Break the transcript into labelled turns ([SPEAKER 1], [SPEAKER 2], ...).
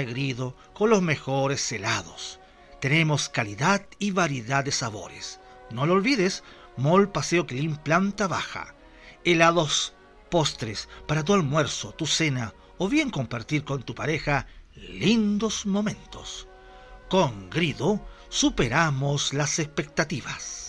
[SPEAKER 1] Viaje Grido con los mejores helados. Tenemos calidad y variedad de sabores. No lo olvides, Mall Paseo Quilín planta baja. Helados, postres para tu almuerzo, tu cena o bien compartir con tu pareja lindos momentos. Con Grido superamos las expectativas.